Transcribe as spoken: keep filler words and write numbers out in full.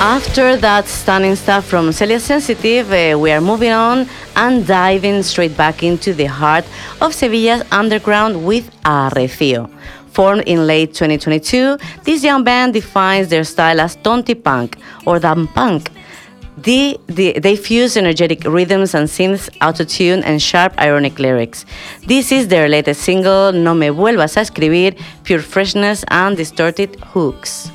After that stunning stuff from Celia Sensitive, uh, we are moving on and diving straight back into the heart of Sevilla's underground with Arrecio. Formed in late twenty twenty-two, this young band defines their style as tonti punk or dumb punk. The, the, they fuse energetic rhythms and synths, autotune, and sharp, ironic lyrics. This is their latest single, No Me Vuelvas a Escribir, pure freshness and distorted hooks.